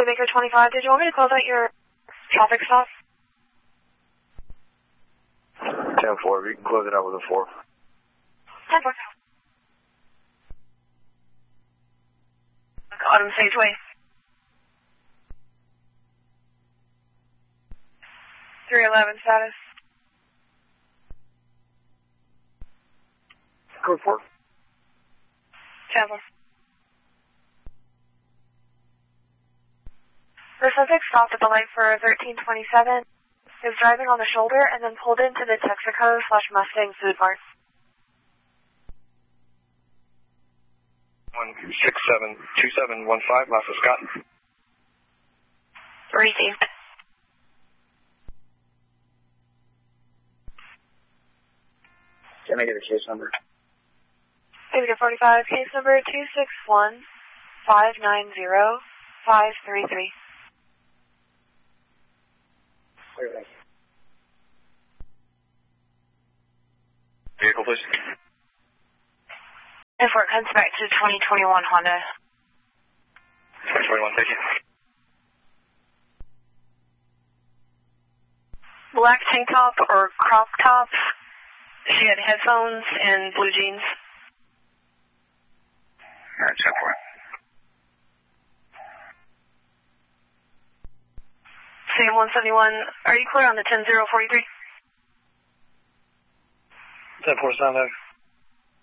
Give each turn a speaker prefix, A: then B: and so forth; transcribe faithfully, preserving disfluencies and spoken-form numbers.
A: Baker twenty-five, did you want me to close out your traffic stop?
B: ten four, you can close it out with a four.
A: ten four. Autumn Sageway. three eleven status.
B: Code four.
A: Chandler. The subject stopped at the light for thirteen twenty-seven. He was driving on the shoulder and then pulled into the Texaco slash Mustang Food Mart.
B: one six seven two seven one five, Last of Scott.
A: Received.
B: Can I get a case number?
A: Baker forty-five, case number two six one five nine zero five three three.
B: Vehicle, please.
A: And for it comes back to twenty twenty-one Honda.
B: twenty twenty-one, thank you.
A: Black tank top or crop top. She had headphones and blue jeans.
B: Alright, ten four.
A: Sam one seventy-one, are you clear on the ten zero forty-three?
B: ten four, sound out.